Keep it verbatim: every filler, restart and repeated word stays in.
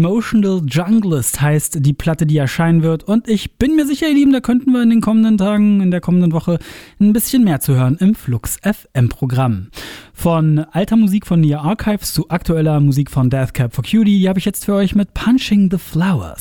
Emotional Junglist heißt die Platte, die erscheinen wird. Und ich bin mir sicher, ihr Lieben, da könnten wir in den kommenden Tagen, in der kommenden Woche ein bisschen mehr zu hören im Flux F M-Programm. Von alter Musik von Nia Archives zu aktueller Musik von Death Cab for Cutie, die habe ich jetzt für euch mit Punching the Flowers.